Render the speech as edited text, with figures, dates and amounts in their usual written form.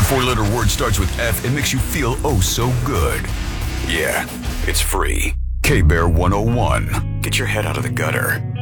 four-letter word starts with F and makes you feel oh so good. Yeah, it's free. K-Bear 101. Get your head out of the gutter.